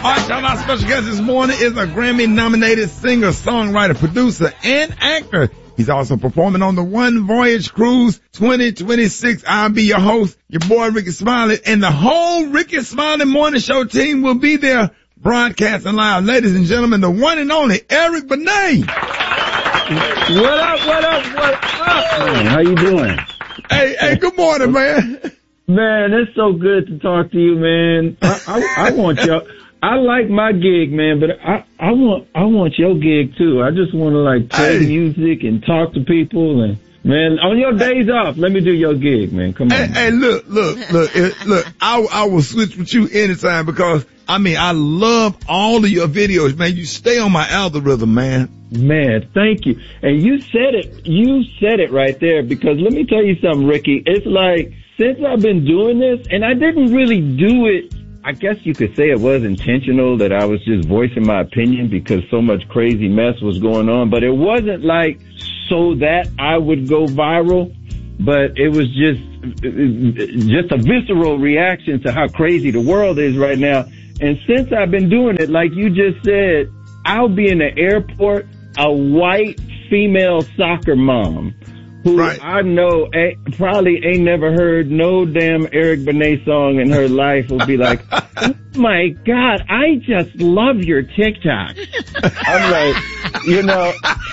right, y'all, our special guest this morning is a Grammy-nominated singer, songwriter, producer, and actor. He's also performing on the One Voyage Cruise 2026. I'll be your host, your boy Ricky Smiley, and the whole Ricky Smiley Morning Show team will be there broadcasting live. Ladies and gentlemen, the one and only Eric Benet. What up? Man, how you doing? Hey, good morning, man. Man, it's so good to talk to you, man. I want y'all. I like my gig, man, but I want your gig too. I just want to like play music and talk to people, and man, on your days off, let me do your gig, man. Come on. Hey, look. I will switch with you anytime because I love all of your videos, man. You stay on my algorithm, man. Man, thank you. And you said it right there, because let me tell you something, Ricky. It's like, since I've been doing this, and I didn't really do it, I guess you could say it was intentional that I was just voicing my opinion because so much crazy mess was going on, but it wasn't like so that I would go viral, but it was just a visceral reaction to how crazy the world is right now. And since I've been doing it, like you just said, I'll be in the airport, a white female soccer mom who I know probably ain't never heard no damn Eric Benet song in her life will be like, oh my God, I just love your TikTok. I'm like, you know,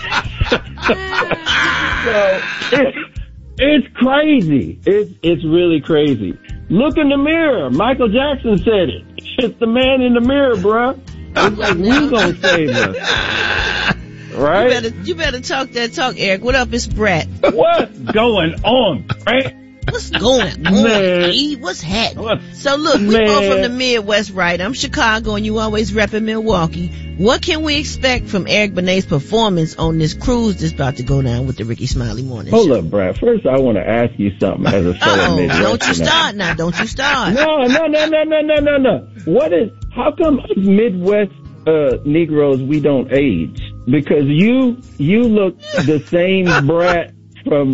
so it's crazy. It's really crazy. Look in the mirror. Michael Jackson said it. It's the man in the mirror, bruh. It's like, we gonna save us. Right? You better talk that talk, Eric. What up, it's Brett. What's going on, Brett? What's going on, E? What's happening? So look, we both from the Midwest, right? I'm Chicago and you always repping Milwaukee. What can we expect from Eric Benet's performance on this cruise that's about to go down with the Ricky Smiley Morning Show? Hold up, Brett. First, I want to ask you something as a fellow Midwest. Don't you start now. Don't you start. No. How come us Midwest Negroes, we don't age? Because you look the same brat from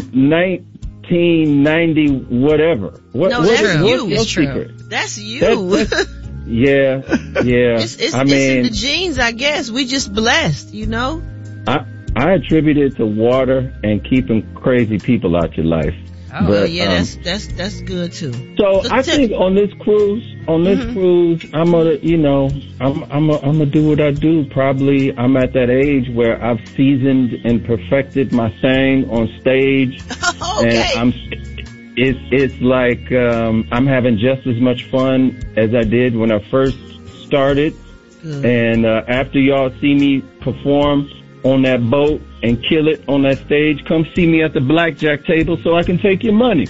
1990 whatever. That's you. It's true. That's you. Yeah. It's in the genes, I guess. We just blessed, you know? I attribute it to water and keeping crazy people out your life. Oh, but, that's good too. So I think on this cruise, I'm gonna do what I do. Probably I'm at that age where I've seasoned and perfected my thing on stage. Okay. And it's like, I'm having just as much fun as I did when I first started. Good. And, after y'all see me perform on that boat and kill it on that stage, come see me at the blackjack table so I can take your money.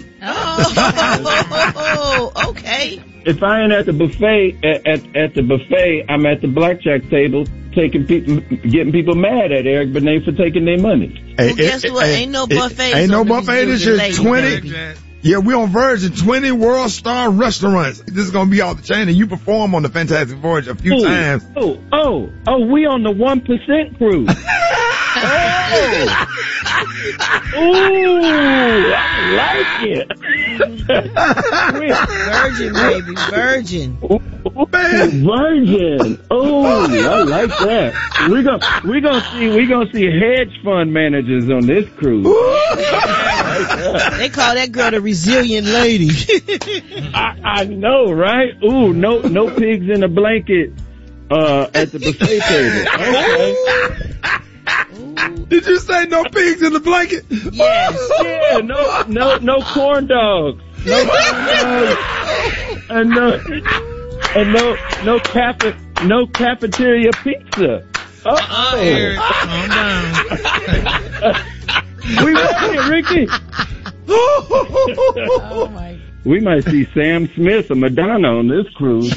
Oh, okay. If I ain't at the buffet, at the buffet, I'm at the blackjack table getting people mad at Eric Benet for taking their money. Well, guess what? Ain't no buffet. Ain't no buffet. This is 20. Yeah, we on Virgin, 20 World Star restaurants. This is gonna be all the chain, and you perform on the Fantastic Voyage a few times. We on the 1% cruise. I like it. Virgin, baby, Virgin. Virgin. I like that. We gonna see hedge fund managers on this cruise. They call that girl the resilient lady. I know, right? Ooh, no pigs in a blanket at the buffet table. Okay. Did you say no pigs in the blanket? Yes. Yeah, no corn dogs. No corn dogs. And no cafeteria pizza. Eric, calm down. We working, Ricky. Oh my. We might see Sam Smith or Madonna on this cruise.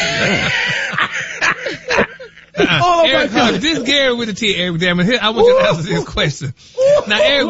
Eric, this is Gary with the T. Eric, damn it. I want you to answer this question. Now, Eric,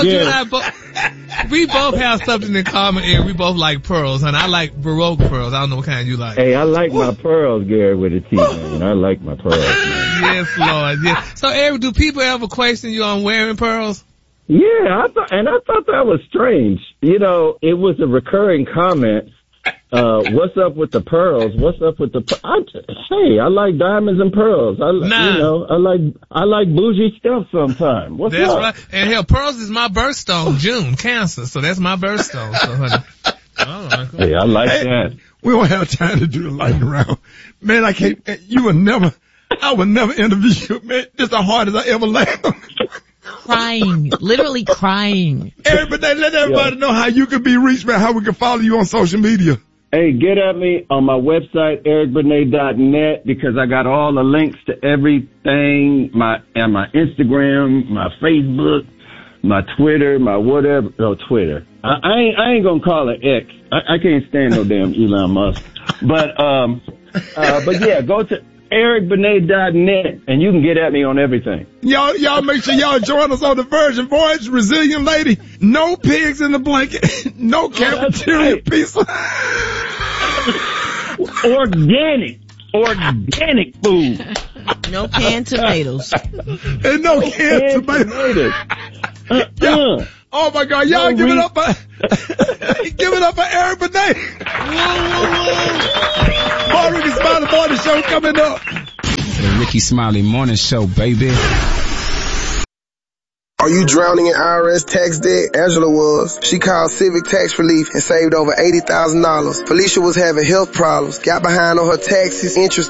we both have something in common, Eric. We both like pearls, and I like Baroque pearls. I don't know what kind you like. Hey, I like my pearls, Gary with a T, man. I like my pearls, man. Yes, Lord. Yes. So, Eric, do people ever question you on wearing pearls? Yeah, I thought that was strange. You know, it was a recurring comment. What's up with the pearls? What's up with the? Hey, I like diamonds and pearls. I like bougie stuff sometimes. What's that's up? Right. And hell, pearls is my birthstone, June, Cancer. So that's my birthstone. So, honey. Hey, I like that. We won't have time to do the lightning round. Man, I would never interview you, man. Just as hard as I ever laughed. Crying, literally crying. Eric Benet, let everybody know how you can be reached, man, how we can follow you on social media. Hey, get at me on my website, ericbenet.net, because I got all the links to everything, my Instagram, my Facebook, my Twitter, my whatever. No, Twitter. I ain't gonna call it X. I can't stand no damn Elon Musk. But yeah, go to ericbenet.net and you can get at me on everything. Y'all make sure y'all join us on the Virgin Voyage, Resilient Lady. No pigs in the blanket. No cafeteria pizza. Organic food. No canned tomatoes. And no canned tomatoes. Oh my God, y'all give it up for Eric Benet. More Ricky Smiley Morning Show coming up. The Ricky Smiley Morning Show, baby. Are you drowning in IRS tax debt? Angela was. She called Civic Tax Relief and saved over $80,000. Felicia was having health problems, got behind on her taxes, interest